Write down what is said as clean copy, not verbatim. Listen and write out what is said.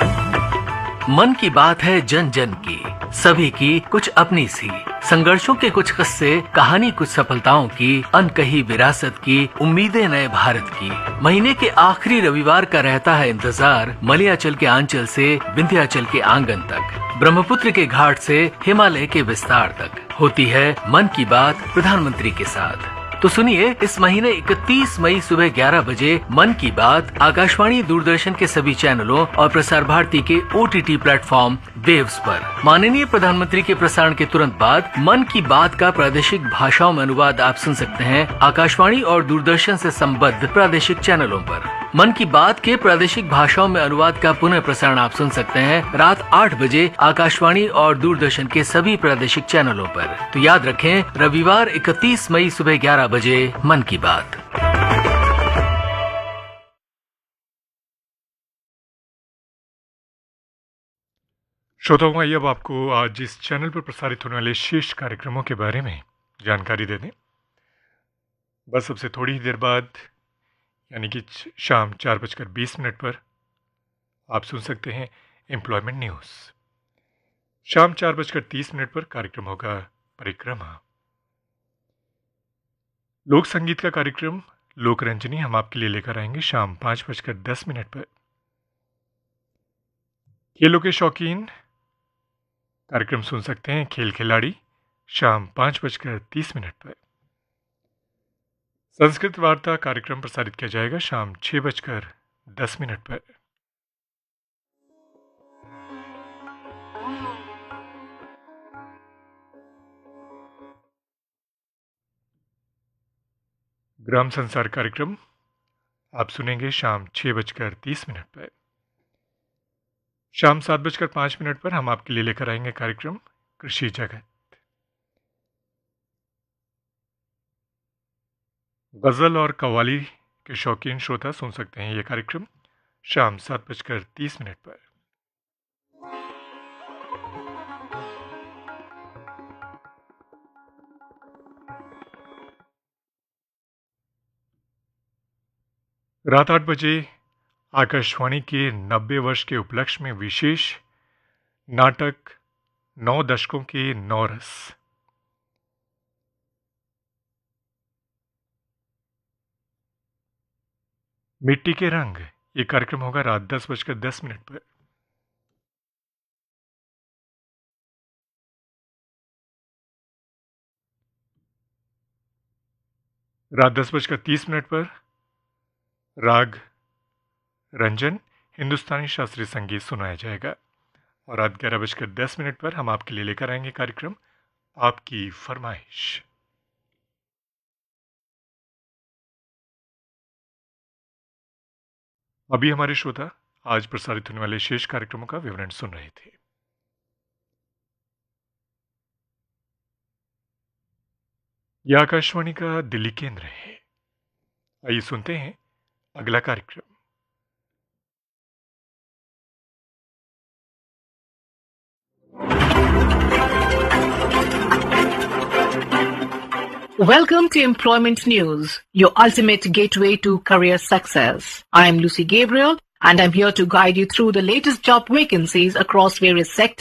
मन की बात है जन जन की, सभी की कुछ अपनी सी, संघर्षों के कुछ किस्से, कहानी कुछ सफलताओं की, अनकही विरासत की, उम्मीदें नए भारत की। महीने के आखिरी रविवार का रहता है इंतजार, मलयाचल के आंचल से विंध्याचल के आंगन तक, ब्रह्मपुत्र के घाट से हिमालय के विस्तार तक होती है मन की बात प्रधानमंत्री के साथ। तो सुनिए, इस महीने 31 मई सुबह 11 बजे मन की बात आकाशवाणी दूरदर्शन के सभी चैनलों और प्रसार भारती के OTT प्लेटफॉर्म वेव्स पर। माननीय प्रधानमंत्री के प्रसारण के तुरंत बाद मन की बात का प्रादेशिक भाषाओं में अनुवाद आप सुन सकते हैं आकाशवाणी और दूरदर्शन से संबद्ध प्रादेशिक चैनलों पर। मन की बात के प्रादेशिक भाषाओं में अनुवाद का पुनः प्रसारण आप सुन सकते हैं रात 8 बजे आकाशवाणी और दूरदर्शन के सभी प्रादेशिक चैनलों पर। तो याद रखें, रविवार 31 मई सुबह 11 बजे मन की बात। श्रोताओं, आइए अब आपको आज इस चैनल पर प्रसारित होने वाले शेष कार्यक्रमों के बारे में जानकारी दे दें। बस सबसे थोड़ी ही देर बाद यानी कि शाम 4:20 पर आप सुन सकते हैं एम्प्लॉयमेंट न्यूज़। शाम 4:30 पर कार्यक्रम होगा परिक्रमा। लोक संगीत का कार्यक्रम लोकरंजनी हम आपके लिए लेकर आएंगे शाम 5:10 पर। खेलों के शौकीन कार्यक्रम सुन सकते हैं खेल खिलाड़ी शाम 5:30 पर। संस्कृत वार्ता कार्यक्रम प्रसारित किया जाएगा शाम 6:10 पर। ग्राम संसार कार्यक्रम आप सुनेंगे शाम 6:30 पर। शाम 7:05 पर हम आपके लिए लेकर आएंगे कार्यक्रम कृषि जगत। गज़ल और कव्वाली के शौकीन श्रोता सुन सकते हैं ये कार्यक्रम शाम 7:30 पर। रात 8 बजे आकाशवाणी के 90 वर्ष के उपलक्ष्य में विशेष नाटक 9 दशकों के 9 रस। मिट्टी के रंग ये कार्यक्रम होगा रात 10:10 पर। रात 10:30 पर राग रंजन हिंदुस्तानी शास्त्रीय संगीत सुनाया जाएगा और रात 11:10 पर हम आपके लिए लेकर आएंगे कार्यक्रम आपकी फरमाइश। अभी हमारे श्रोता आज प्रसारित होने वाले शेष कार्यक्रमों का विवरण सुन रहे थे। यह आकाशवाणी का दिल्ली केंद्र है। आइए सुनते हैं अगला कार्यक्रम। Welcome to Employment News, your ultimate gateway to career success. I am Lucy Gabriel, and I'm here to guide you through the latest job vacancies across various sectors